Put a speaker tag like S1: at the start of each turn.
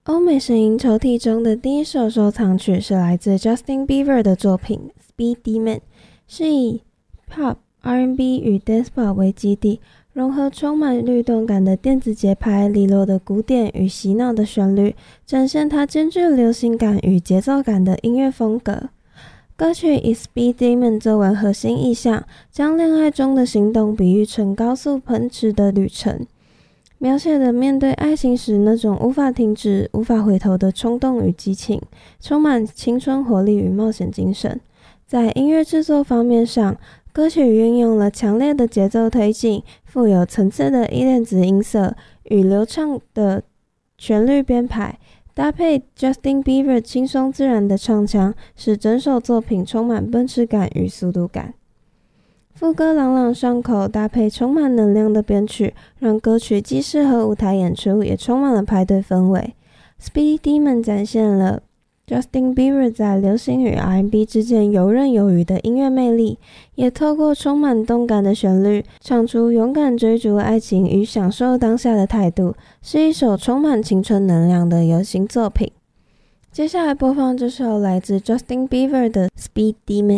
S1: 欧美声音抽屉中的第一首收藏曲是来自 Justin Bieber 的作品 Speed Demon， 是以 Pop、R&B 与 Dance Pop 为基底，融合充满律动感的电子节拍、利落的鼓点与洗脑的旋律，展现它兼具流行感与节奏感的音乐风格。歌曲以 Speed Demon 作为核心意象，将恋爱中的行动比喻成高速奔驰的旅程，描写的面对爱情时那种无法停止、无法回头的冲动与激情，充满青春活力与冒险精神。在音乐制作方面上，歌曲运用了强烈的节奏推进、富有层次的依恋子音色与流畅的旋律编排，搭配 Justin Bieber 轻松自然的唱腔，使整首作品充满奔驰感与速度感。副歌朗朗上口，搭配充满能量的编曲，让歌曲既适合舞台演出，也充满了派对氛围。Speedy Demon 展现了 Justin Bieber 在流行与 R&B 之间游刃有余的音乐魅力，也透过充满动感的旋律，唱出勇敢追逐爱情与享受当下的态度，是一首充满青春能量的流行作品。接下来播放这首来自 Justin Bieber 的 Speed Demon。